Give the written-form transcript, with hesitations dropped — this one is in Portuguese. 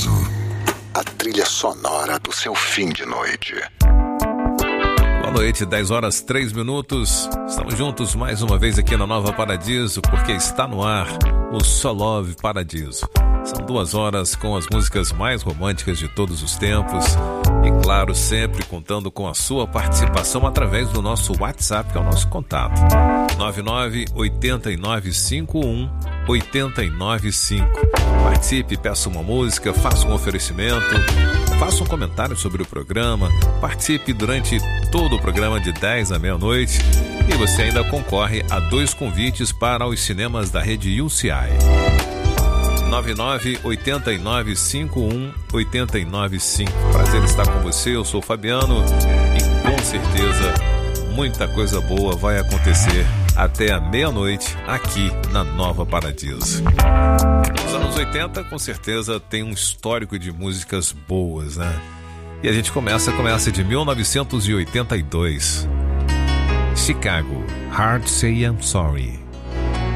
Paradiso, a trilha sonora do seu fim de noite. Boa noite, 10h03. Estamos juntos mais uma vez aqui na Nova Paradiso, porque está no ar o So Love Paradiso. São 2 horas com as músicas mais românticas de todos os tempos e, claro, sempre contando com a sua participação através do nosso WhatsApp, que é o nosso contato, 998951-895. Participe, peça uma música, faça um oferecimento, faça um comentário sobre o programa, participe durante todo o programa de 10 à meia-noite e você ainda concorre a 2 convites para os cinemas da rede UCI. 998951-895. Prazer estar com você, eu sou o Fabiano e com certeza muita coisa boa vai acontecer até a meia-noite aqui na Nova Paradiso. Os anos 80 com certeza tem um histórico de músicas boas, né? E a gente começa de 1982. Chicago, Hard to Say I'm Sorry.